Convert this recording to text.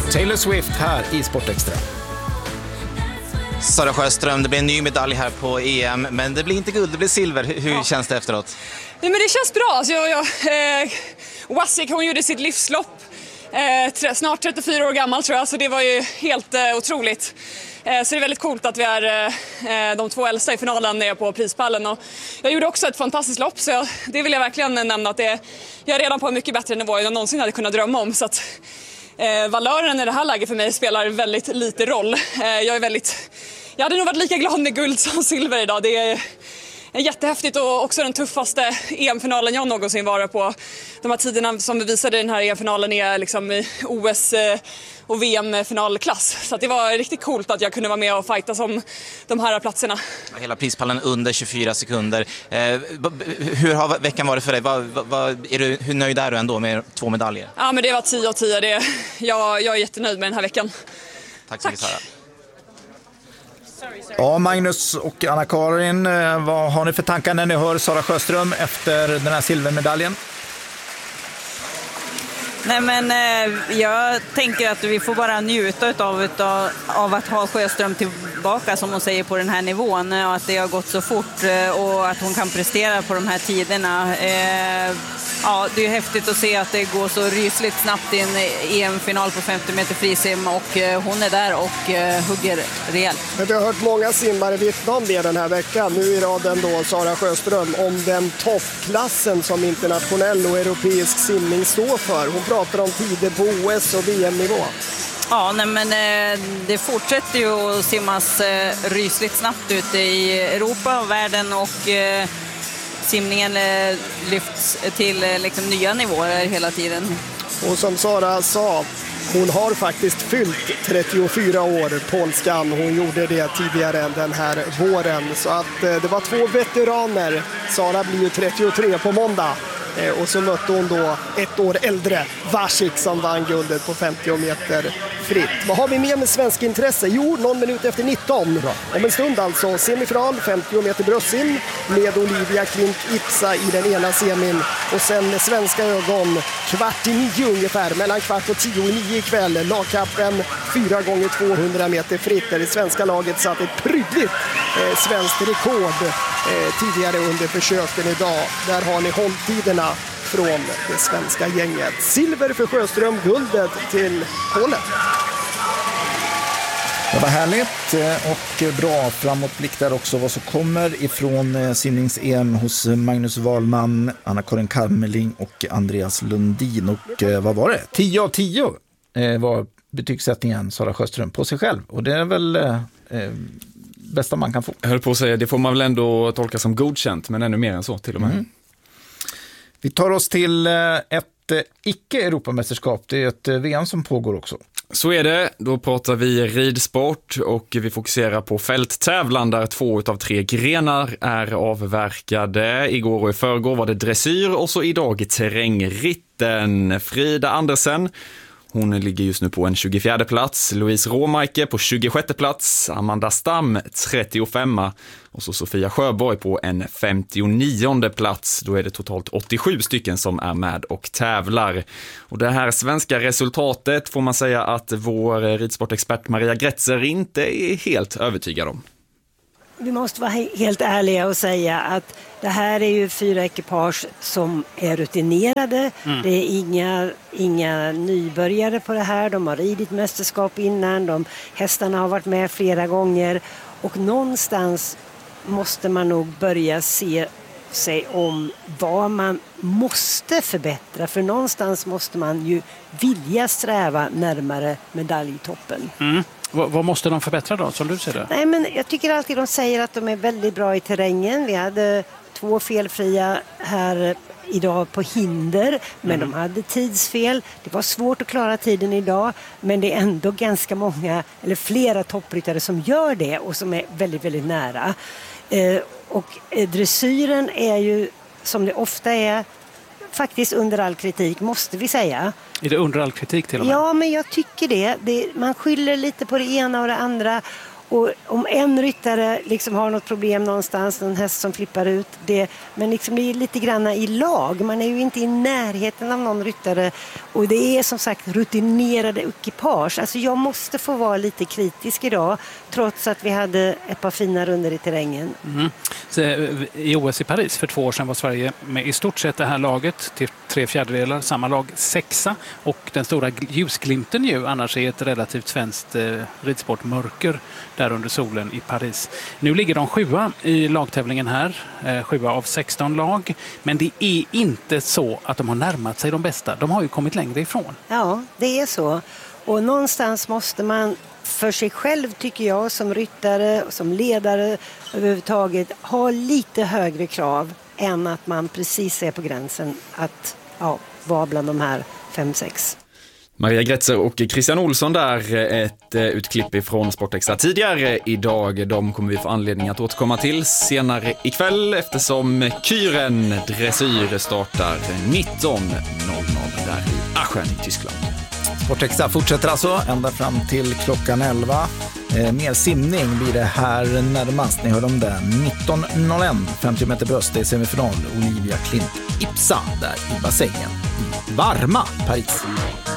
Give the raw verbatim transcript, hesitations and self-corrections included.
Taylor Swift här i Sportextra. Sara Sjöström, det blir en ny medalj här på E M, men det blir inte guld, det blir silver. Hur ja. känns det efteråt? Nej, men det känns bra. Alltså, jag, jag, eh, Wasik, hon gjorde sitt livslopp. Eh, tre, snart trettiofyra år gammal tror jag, så det var ju helt eh, otroligt. Eh, så det är väldigt coolt att vi är eh, de två äldsta i finalen nere på prispallen. Och jag gjorde också ett fantastiskt lopp, så jag, det vill jag verkligen nämna att det, jag är redan på en mycket bättre nivå än jag någonsin hade kunnat drömma om. Så att eh, valören i det här läget för mig spelar väldigt lite roll. Eh, jag är väldigt, jag hade nog varit lika glad med guld som silver idag. Det är jättehäftigt och också den tuffaste E M-finalen jag någonsin varit på. De här tiderna som vi visade i den här E M-finalen är liksom i O S och V M-finalklass. Så att det var riktigt coolt att jag kunde vara med och fighta som de här platserna. Hela prispallen under tjugofyra sekunder. Eh, hur har veckan varit för dig? Vad, vad, är du, hur nöjd är du ändå med två medaljer? Ja, men det var tio av tio. Det, jag, jag är jättenöjd med den här veckan. Tack så mycket, Sara. Ja, Magnus och Anna-Karin, vad har ni för tankar när ni hör Sara Sjöström efter den här silvermedaljen? Nej, men eh, jag tänker att vi får bara njuta utav, utav, av att ha Sjöström tillbaka, som hon säger, på den här nivån, och att det har gått så fort eh, och att hon kan prestera på de här tiderna. Eh, ja, det är häftigt att se att det går så rysligt snabbt i en E M-final på femtio meter frisim, och eh, hon är där och eh, hugger rejält. Men vi har hört många simmare vittna om det den här veckan. Nu i raden då Sara Sjöström om den toppklassen som internationell och europeisk simning står för. Hon pratar om tider på O S och V M-nivå. Ja, nej, men eh, det fortsätter ju att simmas eh, rysligt snabbt ute i Europa och världen, och eh, simningen eh, lyfts till eh, liksom nya nivåer hela tiden. Och som Sara sa, hon har faktiskt fyllt trettiofyra år, polskan. Hon gjorde det tidigare den här våren. Så att eh, det var två veteraner. Sara blir ju trettiotre på måndag. Eh, och så mötte hon då ett år äldre Wasik som vann guldet på femtio meter fritt. Vad har vi med med svensk intresse? Jo, någon minut efter nitton. Bra. Om en stund alltså semifinal, femtio meter bröstsim med Olivia Klink Ipsa i den ena semin. Och sen svenska ögon kvart i nio ungefär, mellan kvart och tio och nio ikväll. Lagkappen fyra gånger tvåhundra meter fritt, där det svenska laget satt ett prydligt eh, svenskt rekord eh, tidigare under försöken idag. Där har ni hålltiderna från det svenska gänget. Silver för Sjöström, guldet till Polen. Det var härligt och bra framåtblick där också vad som kommer ifrån simnings-E M hos Magnus Wahlman, Anna-Karin Karmeling och Andreas Lundin. Och vad var det? tio av tio var betygssättningen Sara Sjöström på sig själv. Och det är väl eh, bästa man kan få. Jag höll på att säga, det får man väl ändå tolka som godkänt, men ännu mer än så till och med. Mm. Vi tar oss till ett icke-Europamästerskap. Det är ett V M som pågår också. Så är det. Då pratar vi ridsport och vi fokuserar på fälttävlan där två av tre grenar är avverkade. Igår och i förrgår var det dressyr och så idag terrängritten. Frida Andersen, hon ligger just nu på en tjugofjärde plats. Louise Råmarke på tjugosjätte plats. Amanda Stam trettiofem. Och så Sofia Sjöborg på en femtionionde plats. Då är det totalt åttiosju stycken som är med och tävlar. Och det här svenska resultatet får man säga att vår ridsportexpert Maria Gretzer inte är helt övertygad om. Vi måste vara helt ärliga och säga att det här är ju fyra ekipage som är rutinerade. Mm. Det är inga, inga nybörjare på det här. De har ridit mästerskap innan. De, hästarna har varit med flera gånger. Och någonstans måste man nog börja se sig om vad man måste förbättra. För någonstans måste man ju vilja sträva närmare medaljtoppen. Mm. Vad måste de förbättra då, som du ser det? Nej, men jag tycker alltid de säger att de är väldigt bra i terrängen. Vi hade två felfria här idag på hinder, men mm. de hade tidsfel. Det var svårt att klara tiden idag, men det är ändå ganska många, eller flera toppryttare som gör det och som är väldigt, väldigt nära. Eh, och eh, dressyren är ju, som det ofta är, faktiskt under all kritik, måste vi säga. Är det under all kritik till och med? Ja, men jag tycker det. det man skyller lite på det ena och det andra. Och om en ryttare liksom har något problem någonstans, någon häst som flippar ut, det, men liksom det är lite granna i lag. Man är ju inte i närheten av någon ryttare och det är som sagt rutinerade ekipage. Alltså jag måste få vara lite kritisk idag trots att vi hade ett par fina runder i terrängen. Mm. Så, i O S i Paris för två år sedan var Sverige med i stort sett det här laget till tre fjärdedelar, samma lag sexa och den stora ljusglimten ju annars är ett relativt svenskt eh, ridsportmörker där under solen i Paris. Nu ligger de sjua i lagtävlingen här, eh, sjua av sexton lag, men det är inte så att de har närmat sig de bästa. De har ju kommit längre ifrån. Ja, det är så. Och någonstans måste man för sig själv, tycker jag, som ryttare och som ledare överhuvudtaget ha lite högre krav än att man precis är på gränsen att ja, vara bland de här fem sex. Maria Gretzer och Christian Olsson där, ett utklipp ifrån Sportextra tidigare idag. De kommer vi få anledning att återkomma till senare ikväll eftersom Kyren dressyr startar nitton noll noll där i Aachen i Tyskland. Sportextra fortsätter alltså ända fram till klockan elva. Eh, mer simning blir det här närmast. Ni hör om det. nitton noll ett, femtio meter bröst i semifinal. Olivia Klint Ipsa där i bassängen i varma Paris.